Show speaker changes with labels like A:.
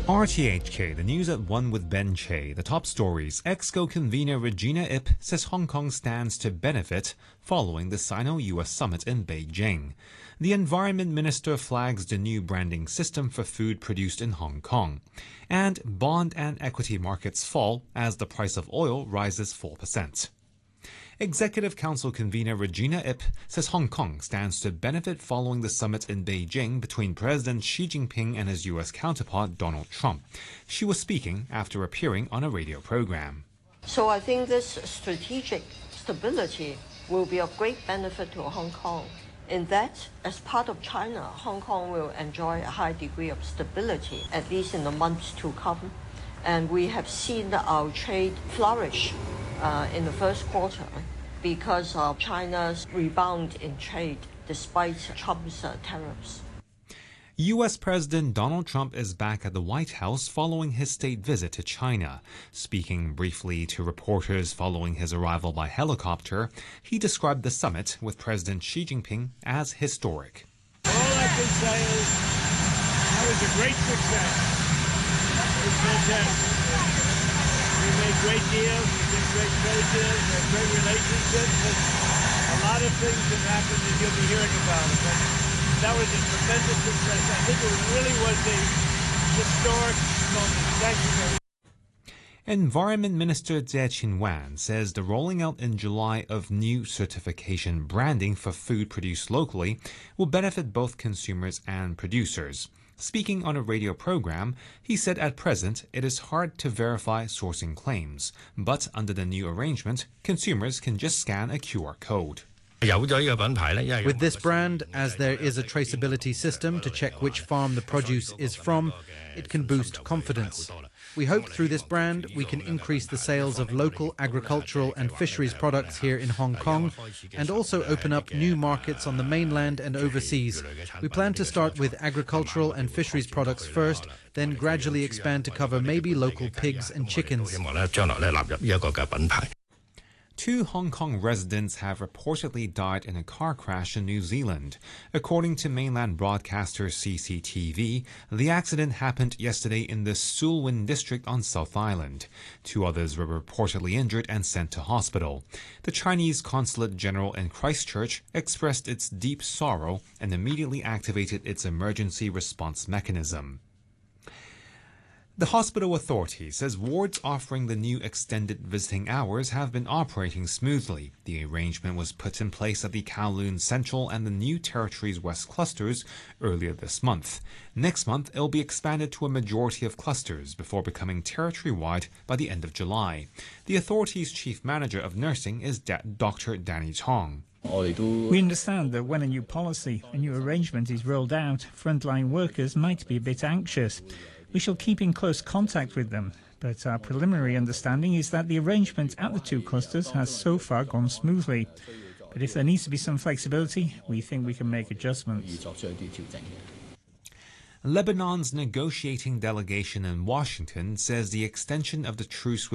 A: RTHK, the news at 1 with Ben Che. The top stories. EXCO convener Regina Ip says Hong Kong stands to benefit following the Sino-US summit in Beijing. The Environment Minister flags the new branding system for food produced in Hong Kong. And bond and equity markets fall as the price of oil rises 4%. Executive Council convener Regina Ip says Hong Kong stands to benefit following the summit in Beijing between President Xi Jinping and his U.S. counterpart Donald Trump. She was speaking after appearing on a radio program.
B: So I think this strategic stability will be of great benefit to Hong Kong. In that, as part of China, Hong Kong will enjoy a high degree of stability, at least in the months to come. And we have seen our trade flourish in the first quarter because of China's rebound in trade despite Trump's tariffs.
A: U.S. President Donald Trump is back at the White House following his state visit to China. Speaking briefly to reporters following his arrival by helicopter, he described the summit with President Xi Jinping as historic.
C: All I can say is that was a great success. It was fantastic. We made great deals, we did great trade deals, we had great relationships, and a lot of things have happened that you'll be hearing about. But that was a tremendous success. I think it really was a historic moment. Thank you very much.
A: Environment Minister Tse Chin-wan says the rolling out in July of new certification branding for food produced locally will benefit both consumers and producers. Speaking on a radio program, he said at present it is hard to verify sourcing claims, but under the new arrangement, consumers can just scan a QR code.
D: With this brand, as there is a traceability system to check which farm the produce is from, it can boost confidence. We hope through this brand we can increase the sales of local agricultural and fisheries products here in Hong Kong and also open up new markets on the mainland and overseas. We plan to start with agricultural and fisheries products first, then gradually expand to cover maybe local pigs and chickens.
A: 2 Hong Kong residents have reportedly died in a car crash in New Zealand. According to mainland broadcaster CCTV, the accident happened yesterday in the Sue Lin district on South Island. 2 others were reportedly injured and sent to hospital. The Chinese Consulate General in Christchurch expressed its deep sorrow and immediately activated its emergency response mechanism. The hospital authority says wards offering the new extended visiting hours have been operating smoothly. The arrangement was put in place at the Kowloon Central and the New Territories West clusters earlier this month. Next month, it will be expanded to a majority of clusters before becoming territory-wide by the end of July. The authority's chief manager of nursing is Dr. Danny Chong.
E: We understand that when a new policy, a new arrangement is rolled out, frontline workers might be a bit anxious. We shall keep in close contact with them, but our preliminary understanding is that the arrangement at the 2 clusters has so far gone smoothly. But if there needs to be some flexibility, we think we can make adjustments.
A: Lebanon's negotiating delegation in Washington says the extension of the truce with